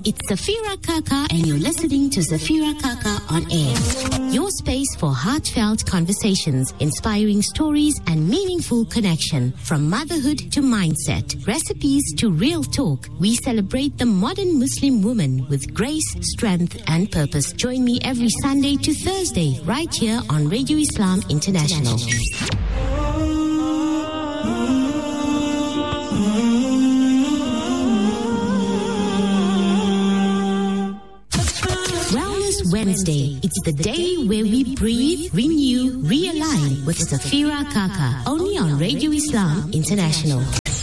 It's Safira Kaka and you're listening to Safira Kaka on Air. Your space for heartfelt conversations, inspiring stories and meaningful connection. From motherhood to mindset, recipes to real talk, we celebrate the modern Muslim woman with grace, strength and purpose. Join me every Sunday to Thursday right here on Radio Islam International. Wednesday. It's the day where we breathe, renew, realign with Safira Kaka, only on Radio Islam International.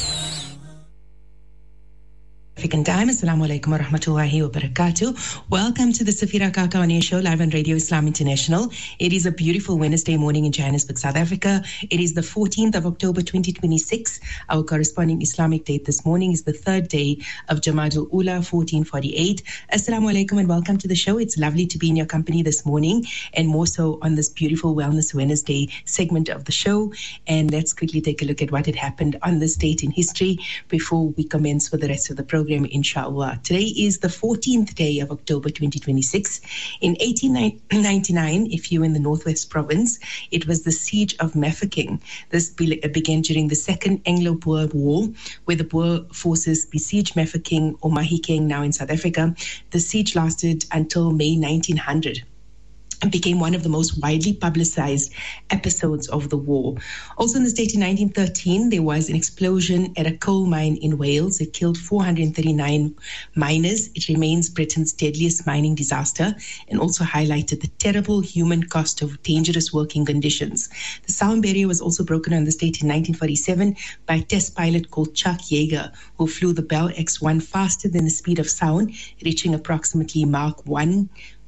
African time. Assalamu alaikum wa rahmatullahi wa barakatuh. Welcome to the Safira Kaka on Air show live on Radio Islam International. It is a beautiful Wednesday morning in Johannesburg, South Africa. It is the 14th of October 2026. Our corresponding Islamic date this morning is the third day of Jamadul Ula 1448. Assalamu alaikum and welcome to the show. It's lovely to be in your company this morning and more so on this beautiful Wellness Wednesday segment of the show. And let's quickly take a look at what had happened on this date in history before we commence with the rest of the program, inshallah. Today is the 14th day of October 2026. In 1899, if you're in the Northwest Province, it was the Siege of Mafeking. This began during the Second Anglo-Boer War, where the Boer forces besieged Mafeking or Mahikeng, now in South Africa. The siege lasted until May 1900. And became one of the most widely publicized episodes of the war. Also in this date in 1913, there was an explosion at a coal mine in Wales. It killed 439 miners. It remains Britain's deadliest mining disaster and also highlighted the terrible human cost of dangerous working conditions. The sound barrier was also broken on this date in 1947 by a test pilot called Chuck Yeager, who flew the Bell X-1 faster than the speed of sound, reaching approximately Mach 1.05.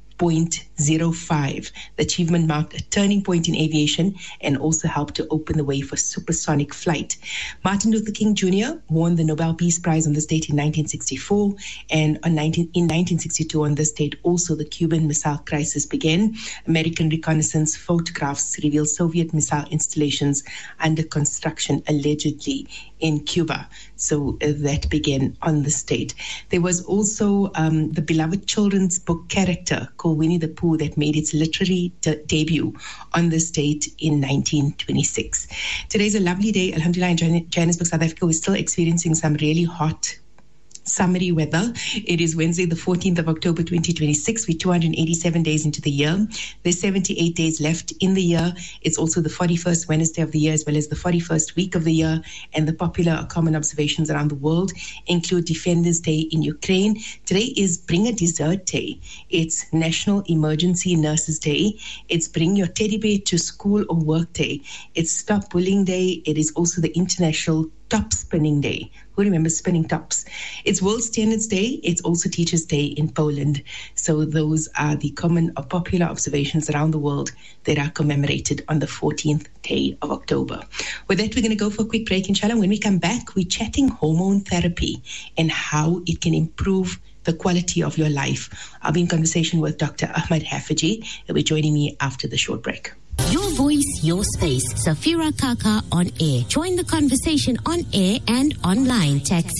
The achievement marked a turning point in aviation and also helped to open the way for supersonic flight. Martin Luther King Jr. won the Nobel Peace Prize on this date in 1964, and in 1962 on this date also the Cuban Missile Crisis began. American reconnaissance photographs reveal Soviet missile installations under construction allegedly in Cuba. So that began on this date. There was also the beloved children's book character called Winnie the Pooh that made its literary debut on this date in 1926. Today's a lovely day. Alhamdulillah, in Johannesburg, South Africa, we're still experiencing some really hot summery weather. It is Wednesday, the 14th of October, 2026. We're 287 days into the year. There's 78 days left in the year. It's also the 41st Wednesday of the year, as well as the 41st week of the year. And the popular common observations around the world include Defenders Day in Ukraine. Today is Bring a Dessert Day. It's National Emergency Nurses Day. It's Bring Your Teddy Bear to School or Work Day. It's Stop Bullying Day. It is also the International Top Spinning Day. Who remembers spinning tops? It's World Standards Day. It's also Teachers' Day in Poland. So those are the common or popular observations around the world that are commemorated on the 14th day of October. With that, we're going to go for a quick break, inshallah. When we come back, we're chatting hormone therapy and how it can improve the quality of your life. I'll be in conversation with Dr. Ahmed Haffajee. He'll be joining me after the short break. Your voice, your space. Safira Kaka on Air. Join the conversation on air and online. Text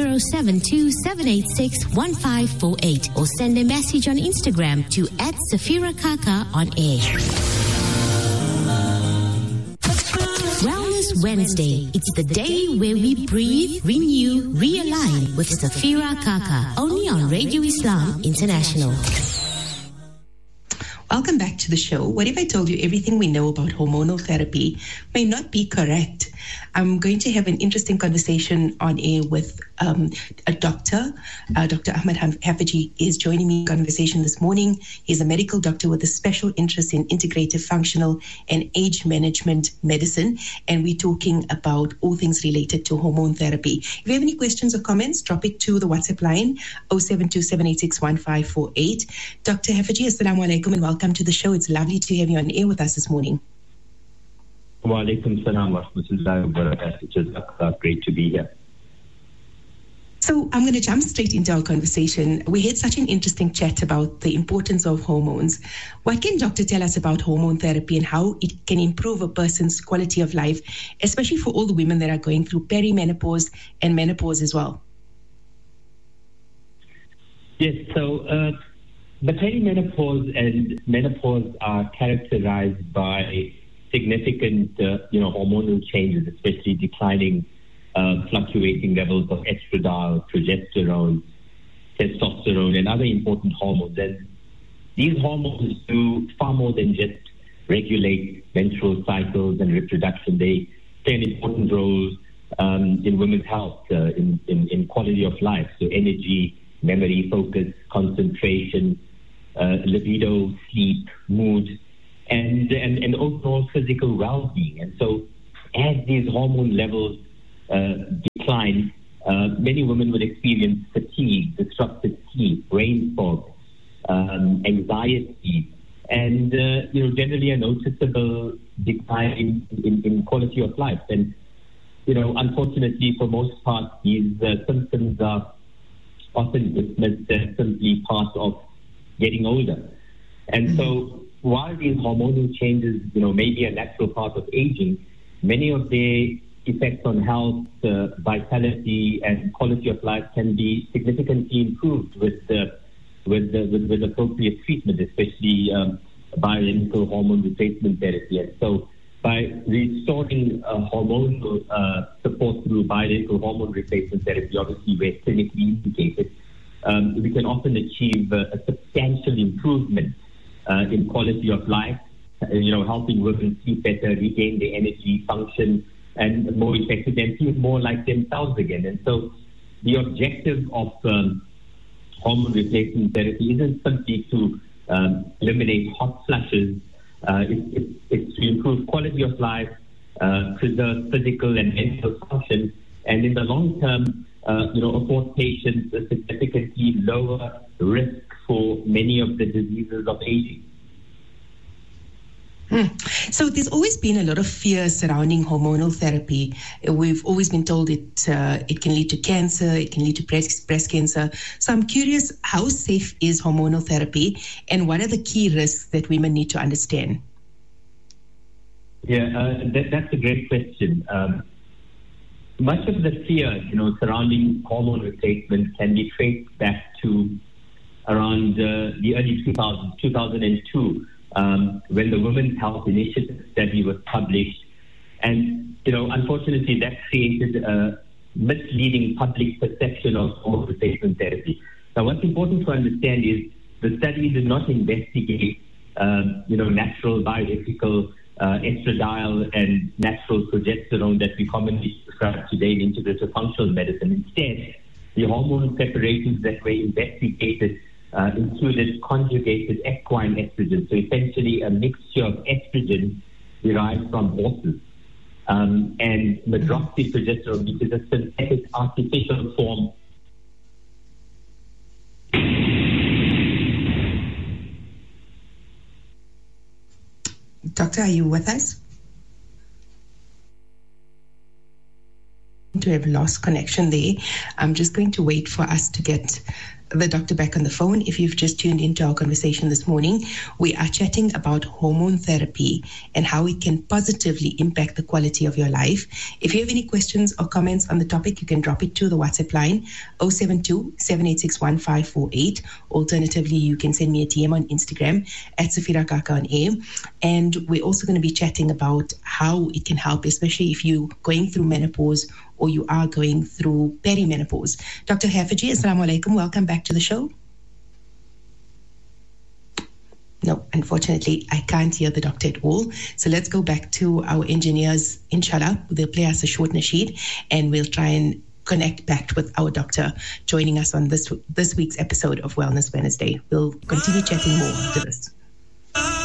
072-786-1548 or send a message on Instagram to @Safira Kaka on Air. Wellness Wednesday. It's the day where we breathe, renew, realign with Safira Kaka. Only on Radio Islam International. Welcome back to the show. What if I told you everything we know about hormonal therapy may not be correct? I'm going to have an interesting conversation on air with a doctor. Dr. Ahmed Haffajee is joining me in conversation this morning. He's a medical doctor with a special interest in integrative functional and age management medicine. And we're talking about all things related to hormone therapy. If you have any questions or comments, drop it to the WhatsApp line 072-786-1548. Dr. Haffajee, assalamu alaikum and welcome to the show. It's lovely to have you on air with us this morning. Wa alaikum salam wa rahmatullahi wa barakatuh. Great to be here. So I'm going to jump straight into our conversation. We had such an interesting chat about the importance of hormones. What can doctor tell us about hormone therapy and how it can improve a person's quality of life, especially for all the women that are going through perimenopause and menopause as well? Yes, so the perimenopause and menopause are characterized by significant, hormonal changes, especially declining, fluctuating levels of estradiol, progesterone, testosterone, and other important hormones. And these hormones do far more than just regulate menstrual cycles and reproduction. They play an important role in women's health, in quality of life, so energy, memory, focus, concentration, libido, sleep, mood, and overall physical well-being. And so as these hormone levels decline, many women would experience fatigue, disrupted sleep, brain fog, anxiety, and generally a noticeable decline in quality of life. And unfortunately, for most part, these symptoms are often dismissed as simply part of getting older. And so while these hormonal changes, may be a natural part of aging, many of their effects on health, vitality, and quality of life can be significantly improved with appropriate treatment, especially bioidentical hormone replacement therapy. And so by restoring hormonal support through bioidentical hormone replacement therapy, obviously where clinically indicated, we can often achieve a substantial improvement in quality of life, helping women sleep better, regain their energy, function, and more effective, and feel more like themselves again. And so the objective of hormone replacement therapy isn't simply to eliminate hot flushes. It's to improve quality of life, preserve physical and mental function, and in the long term, afford patients a significantly lower risk for many of the diseases of aging. So there's always been a lot of fear surrounding hormonal therapy. We've always been told it can lead to cancer, it can lead to breast cancer. So I'm curious, how safe is hormonal therapy, and what are the key risks that women need to understand? Yeah, that's a great question. Much of the fear, surrounding hormone replacement can be traced back to around the early 2000s, 2002. When the Women's Health Initiative study was published. And, unfortunately, that created a misleading public perception of hormone replacement therapy. Now, what's important to understand is the study did not investigate, natural bioidentical estradiol and natural progesterone that we commonly prescribe today in integrative functional medicine. Instead, the hormone preparations that were investigated included conjugated equine estrogen, so essentially a mixture of estrogen derived from horses, and medroxyprogesterone, which is a synthetic artificial form. Doctor, are you with us? To have lost connection there. I'm just going to wait for us to get the doctor back on the phone. If you've just tuned into our conversation this morning, we are chatting about hormone therapy and how it can positively impact the quality of your life. If you have any questions or comments on the topic, you can drop it to the WhatsApp line 072-786-1548. Alternatively, you can send me a DM on Instagram at Safira Kaka on air. And we're also going to be chatting about how it can help, especially if you're going through menopause or you are going through perimenopause. Dr. Haffajee, assalamu alaikum. Welcome back to the show. No, unfortunately, I can't hear the doctor at all. So let's go back to our engineers. Inshallah, they'll play us a short nasheed and we'll try and connect back with our doctor joining us on this week's episode of Wellness Wednesday. We'll continue chatting more after this.